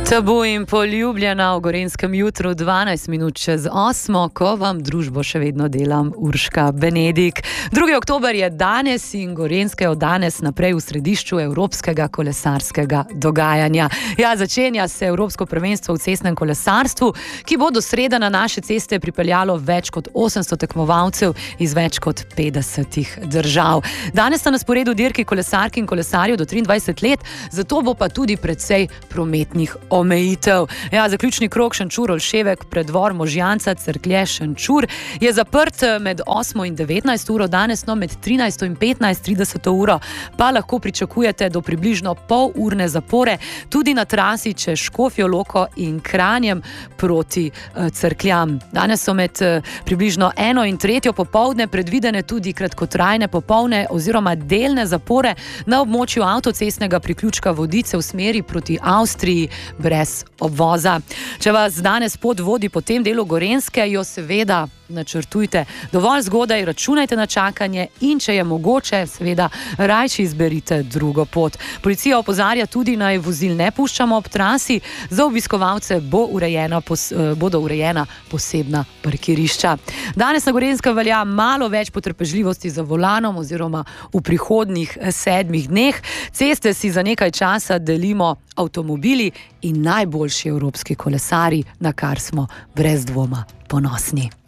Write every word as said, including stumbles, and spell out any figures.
Tabu in poljubljena v Gorenjskem jutru, dvanajst minut čez osmo, ko vam družbo še vedno delam Urška Benedik. drugi oktober je danes in Gorenjske od danes naprej v središču evropskega kolesarskega dogajanja. Ja, začenja se Evropsko prvenstvo v cestnem kolesarstvu, ki bo do srede na naše ceste pripeljalo več kot osemsto tekmovalcev iz več kot petdesetih držav. Danes sta na sporedu dirki kolesark in kolesarjev do triindvajset let, zato bo pa tudi precej prometnih omejitev. Ja, zaključni krog Šenčur-Olševek, predvor Možjanca, Cerklje-Šenčur je zaprt med osmo in devetnajsto uro danes, no med trinajsto in petnajst trideseto uro pa lahko pričakujete do približno pol urne zapore tudi na trasi čez Škofjo Loko in Kranjem proti uh, Cerkljam. Danes so med uh, približno eno in tretjo popoldne predvidene tudi kratkotrajne popolne oziroma delne zapore na območju avtocestnega priključka Vodice v smeri proti Avstriji brez obvoza. Če vas danes pot vodi po tem delu Gorenjske, jo seveda načrtujte dovolj zgodaj, računajte na čakanje in če je mogoče, seveda rajši izberite drugo pot. Policija opozarja tudi, naj vozil ne puščamo ob trasi, za obiskovalce bo urejena, pos, bodo urejena posebna parkirišča. Danes na Gorenjskem velja malo več potrpežljivosti za volanom oziroma v prihodnjih sedmih dneh. Ceste si za nekaj časa delimo avtomobili in najboljši evropski kolesari, na kar smo brez dvoma ponosni.